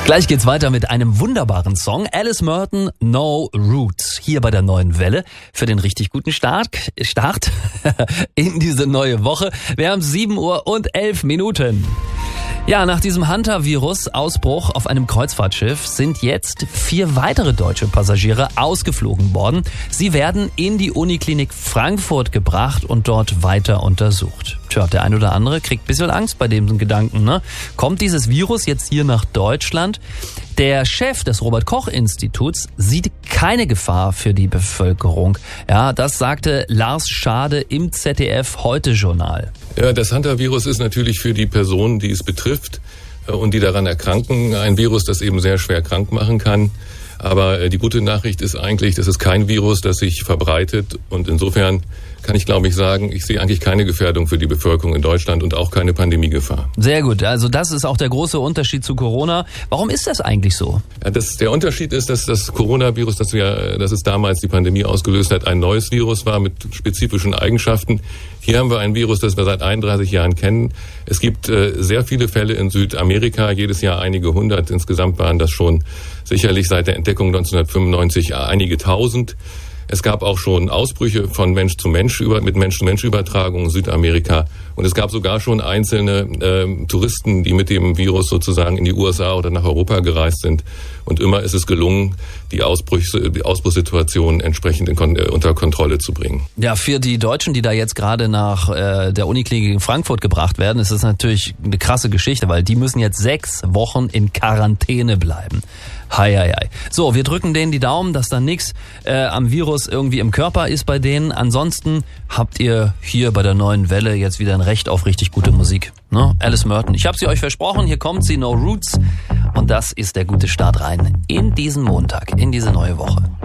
Gleich geht's weiter mit einem wunderbaren Song. Alice Merton, No Roots. Hier bei der Neuen Welle für den richtig guten Start in diese neue Woche. Wir haben 7:11 Uhr. Ja, nach diesem Hunter-Virus-Ausbruch auf einem Kreuzfahrtschiff sind jetzt 4 weitere deutsche Passagiere ausgeflogen worden. Sie werden in die Uniklinik Frankfurt gebracht und dort weiter untersucht. Tja, der ein oder andere kriegt ein bisschen Angst bei dem Gedanken, ne? Kommt dieses Virus jetzt hier nach Deutschland? Der Chef des Robert-Koch-Instituts sieht keine Gefahr für die Bevölkerung. Ja, das sagte Lars Schade im ZDF-Heute-Journal. Ja, das Hunter-Virus ist natürlich für die Personen, die es betrifft und die daran erkranken, ein Virus, das eben sehr schwer krank machen kann. Aber die gute Nachricht ist eigentlich, das ist kein Virus, das sich verbreitet. Und insofern kann ich, glaube ich, sagen, ich sehe eigentlich keine Gefährdung für die Bevölkerung in Deutschland und auch keine Pandemiegefahr. Sehr gut. Also das ist auch der große Unterschied zu Corona. Warum ist das eigentlich so? Ja, der Unterschied ist, dass das Coronavirus, das es damals die Pandemie ausgelöst hat, ein neues Virus war mit spezifischen Eigenschaften. Hier haben wir ein Virus, das wir seit 31 Jahren kennen. Es gibt sehr viele Fälle in Südamerika, jedes Jahr einige hundert. Insgesamt waren das schon sicherlich seit der Entdeckung 1995 einige tausend. Es gab auch schon Ausbrüche von Mensch zu Mensch mit Mensch-zu-Mensch-Übertragung in Südamerika. Und es gab sogar schon einzelne Touristen, die mit dem Virus sozusagen in die USA oder nach Europa gereist sind. Und immer ist es gelungen, die Ausbruchssituation entsprechend unter Kontrolle zu bringen. Ja, für die Deutschen, die da jetzt gerade nach der Uniklinik in Frankfurt gebracht werden, ist das natürlich eine krasse Geschichte, weil die müssen jetzt 6 Wochen in Quarantäne bleiben. Hei. So, wir drücken denen die Daumen, dass da nichts am Virus irgendwie im Körper ist bei denen. Ansonsten habt ihr hier bei der Neuen Welle jetzt wieder ein Recht auf richtig gute Musik. Ne? Alice Merton. Ich habe sie euch versprochen, hier kommt sie, No Roots. Und das ist der gute Start rein in diesen Montag, in diese neue Woche.